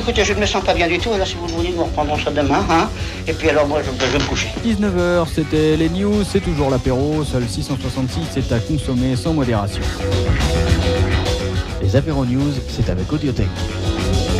Écoutez, je ne me sens pas bien du tout, alors si vous le voulez, nous reprendrons ça demain, hein. Et puis alors moi, je vais me coucher. 19h, c'était les news, c'est toujours l'apéro, seul 666 est à consommer sans modération. Les apéros news, c'est avec Audiothèque.